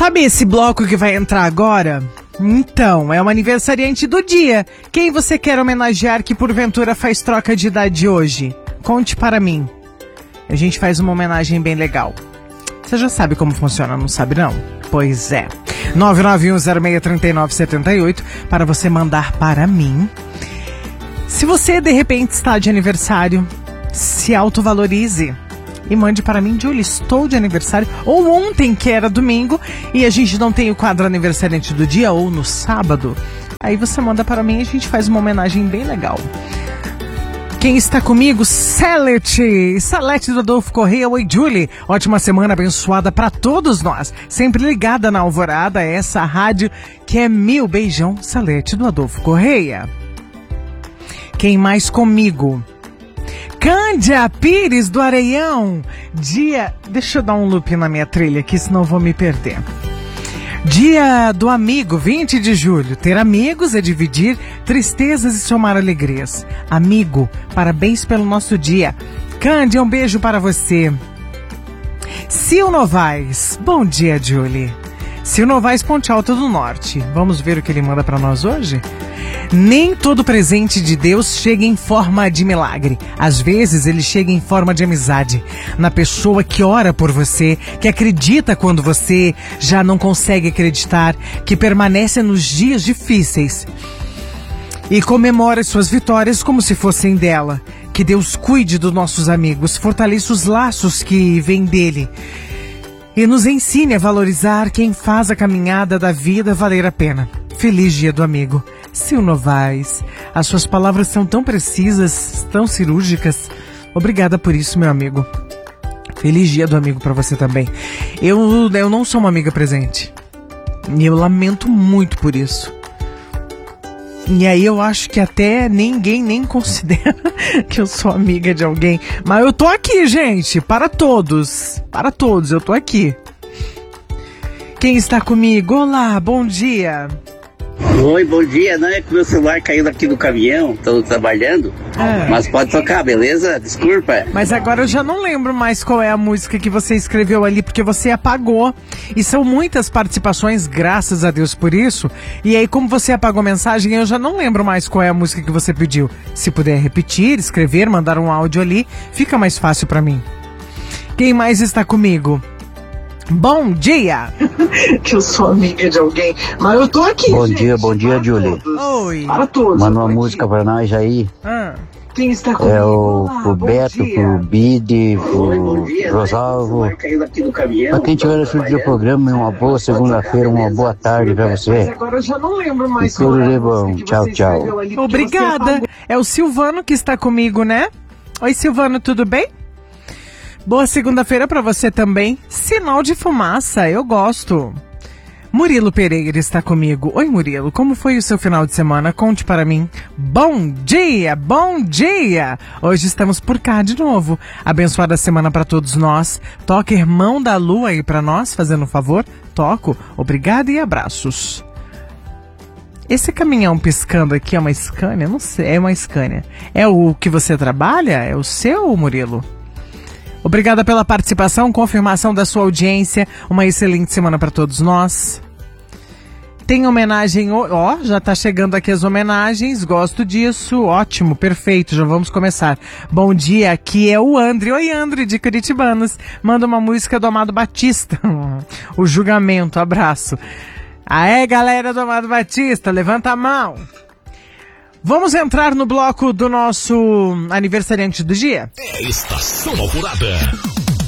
Sabe esse bloco que vai entrar agora? Então, é o aniversariante do dia. Quem você quer homenagear que porventura faz troca de idade hoje? Conte para mim. A gente faz uma homenagem bem legal. Você já sabe como funciona, não sabe não? Pois é. 991063978 para você mandar para mim. Se você de repente está de aniversário, se autovalorize e mande para mim, Julie, estou de aniversário, ou ontem que era domingo e a gente não tem o quadro aniversariante do dia, ou no sábado. Aí você manda para mim e a gente faz uma homenagem bem legal. Quem está comigo? Salete do Adolfo Correia. Oi, Julie. Ótima semana abençoada para todos nós. Sempre ligada na Alvorada, essa rádio que é mil. Beijão, Salete do Adolfo Correia. Quem mais comigo? Cândia Pires do Areião. Deixa eu dar um loop na minha trilha aqui, senão eu vou me perder. Dia do amigo, 20 de julho. Ter amigos é dividir tristezas e somar alegrias. Amigo, parabéns pelo nosso dia. Cândia, um beijo para você. Sil Novaes, bom dia, Julie. Sil Novaes, Ponte Alta do Norte. Vamos ver o que ele manda para nós hoje? Nem todo presente de Deus chega em forma de milagre. Às vezes ele chega em forma de amizade. Na pessoa que ora por você, que acredita quando você já não consegue acreditar, que permanece nos dias difíceis e comemora suas vitórias como se fossem dela. Que Deus cuide dos nossos amigos, fortaleça os laços que vêm dele e nos ensine a valorizar quem faz a caminhada da vida valer a pena. Feliz dia do amigo. Sil Novaes, as suas palavras são tão precisas, tão cirúrgicas. Obrigada por isso, meu amigo. Feliz dia do amigo pra você também. Eu não sou uma amiga presente. E eu lamento muito por isso. E aí eu acho que até ninguém nem considera que eu sou amiga de alguém. Mas eu tô aqui, gente, para todos, eu tô aqui. Quem está comigo? Olá, bom dia. Oi, bom dia, não é que meu celular caiu aqui do caminhão, estou trabalhando, mas pode tocar, beleza? Desculpa. Mas agora eu já não lembro mais qual é a música que você escreveu ali, porque você apagou, e são muitas participações, graças a Deus por isso, e aí como você apagou a mensagem, eu já não lembro mais qual é a música que você pediu. Se puder repetir, escrever, mandar um áudio ali, fica mais fácil pra mim. Quem mais está comigo? Bom dia! Que eu sou amiga de alguém, mas eu tô aqui. Bom dia, Julie. Oi. Para todos. Manda uma música pra nós aí. Quem está comigo? É pro Beto, pro Bide, pro Rosalvo. Pra quem tiver assistindo o programa, uma boa segunda-feira, uma boa tarde pra você. Agora eu já não lembro mais. E tudo de bom. Tchau, tchau. Obrigada. É o Silvano que está comigo, né? Oi, Silvano, tudo bem? Boa segunda-feira pra você também. Sinal de fumaça, eu gosto. Murilo Pereira está comigo. Oi, Murilo, como foi o seu final de semana? Conte para mim. Bom dia, bom dia! Hoje estamos por cá de novo. Abençoada semana para todos nós. Toca Irmão da Lua aí pra nós, fazendo um favor. Toco. Obrigada e abraços. Esse caminhão piscando aqui é uma Scania? Não sei, é uma Scania. É o que você trabalha? É o seu, Murilo? Obrigada pela participação, confirmação da sua audiência. Uma excelente semana para todos nós. Tem homenagem, já tá chegando aqui as homenagens, gosto disso, ótimo, perfeito, já vamos começar. Bom dia, aqui é o André. Oi, André, de Curitibanos. Manda uma música do Amado Batista. O Julgamento, abraço. Aê, galera do Amado Batista, levanta a mão. Vamos entrar no bloco do nosso aniversariante do dia? É Estação Alvorada.